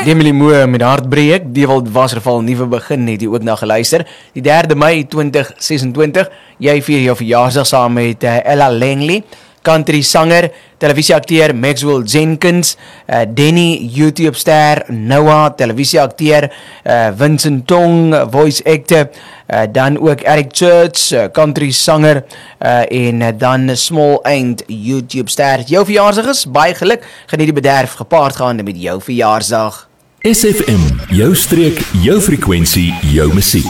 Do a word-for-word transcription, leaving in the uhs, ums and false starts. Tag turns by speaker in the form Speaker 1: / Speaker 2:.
Speaker 1: Demi Moore met Hartbreek, Dewald Wasserval, nuwe begin, het jy ook na geluister. Die derde Mei twintig sesentwintig, jy vier jou verjaarsdag saam met uh, Ella Langley, country sanger, televisieakteur Maxwell Jenkins, uh, Denny, YouTube-ster, Noah, televisieakteur, uh, Vincent Tong, voice actor, uh, dan ook Eric Church, uh, country sanger, uh, en uh, dan Small Eind, YouTube-ster. Jou verjaarsdag is, baie geluk, geniet die bederf gepaard gaande met jou verjaarsdag.
Speaker 2: S F M, jou streek, jou frekwensie, jou musiek.